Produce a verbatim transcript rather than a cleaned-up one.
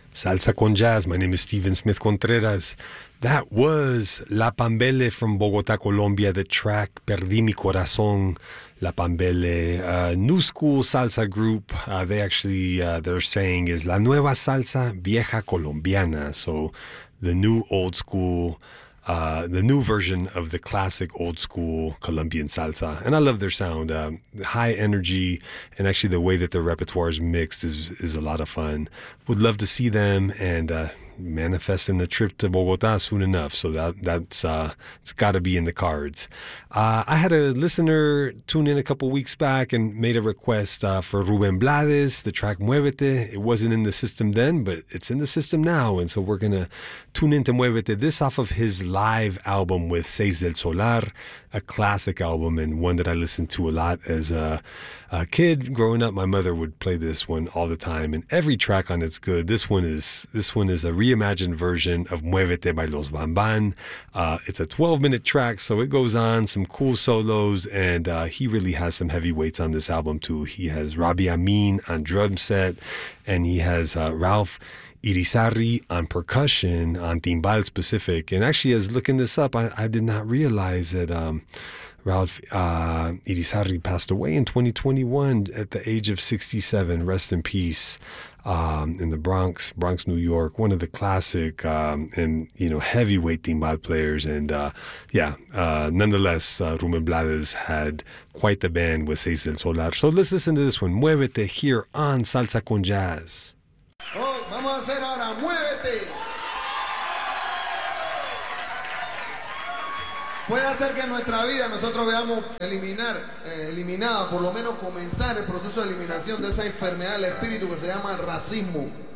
Salsa con Jazz. My name is Steven Smith Contreras. That was La Pambele from Bogota, Colombia. The track Perdí mi corazón. La Pambele, uh, new school salsa group. Uh, they actually, uh, their saying is La nueva salsa vieja colombiana. So the new old school, uh, the new version of the classic old school Colombian salsa. And I love their sound. Uh, high energy, and actually the way that their repertoire is mixed is, is a lot of fun. Would love to see them and uh, manifesting a trip to Bogota soon enough. So that that's uh, it's got to be in the cards. Uh, I had a listener tune in a couple weeks back and made a request uh, for Rubén Blades, the track Muévete. It wasn't in the system then, but it's in the system now. And so we're going to tune into Muévete. This off of his live album with Seis del Solar, a classic album and one that I listened to a lot as a, a kid growing up. My mother would play this one all the time, and every track on it's good. This one is this one is a reimagined version of Muévete by Los Bamban. Uh, it's a twelve-minute track, so it goes on, some cool solos, and uh, he really has some heavyweights on this album too. He has Rabi Amin on drum set, and he has uh, Ralph Irizarry on percussion, on timbal specific. And actually, as looking this up, I, I did not realize that um, Ralph uh, Irizarry passed away in twenty twenty-one at the age of sixty-seven. Rest in peace. Um, in the Bronx, Bronx, New York, one of the classic um, and you know heavyweight timbal players, and uh, yeah, uh, nonetheless, uh, Rubén Blades had quite the band with Seis del Solar. So let's listen to this one, Muévete, here on Salsa con Jazz. Oh, vamos a hacer ahora, muévete. Puede hacer que en nuestra vida nosotros veamos eliminar, eh, eliminada, por lo menos comenzar el proceso de eliminación de esa enfermedad del espíritu que se llama el racismo.